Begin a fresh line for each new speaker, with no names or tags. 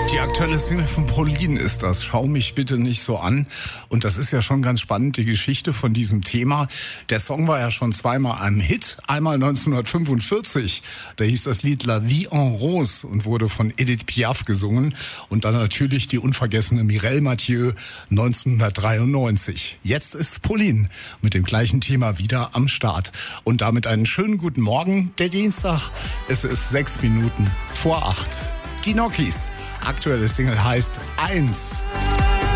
Die aktuelle Single von Pauline ist das. Schau mich bitte nicht so an. Und das ist ja schon ganz spannend, die Geschichte von diesem Thema. Der Song war ja schon zweimal ein Hit. Einmal 1945. Da hieß das Lied La Vie en Rose und wurde von Edith Piaf gesungen. Und dann natürlich die unvergessene Mireille Mathieu 1993. Jetzt ist Pauline mit dem gleichen Thema wieder am Start. Und damit einen schönen guten Morgen. Der Dienstag. Es ist 6 Minuten vor 8. Die Nokis. Aktuelle Single heißt 1.